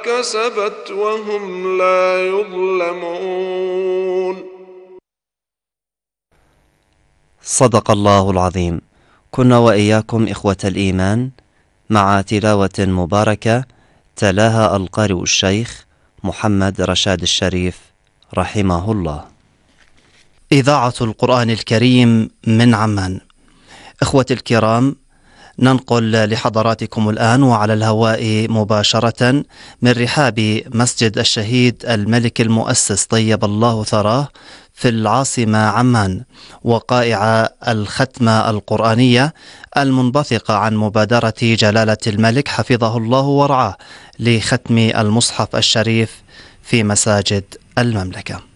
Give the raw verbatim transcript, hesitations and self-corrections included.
كسبت وهم لا يظلمون. صدق الله العظيم. كنا وإياكم إخوة الإيمان مع تلاوة مباركة تلاها القارئ الشيخ محمد رشاد الشريف رحمه الله. إذاعة القرآن الكريم من عمان. إخوة الكرام، ننقل لحضراتكم الآن وعلى الهواء مباشرة من رحاب مسجد الشهيد الملك المؤسس طيب الله ثراه في العاصمة عمان، وقائع الختمة القرآنية المنبثقة عن مبادرة جلالة الملك حفظه الله ورعاه لختم المصحف الشريف في مساجد المملكة.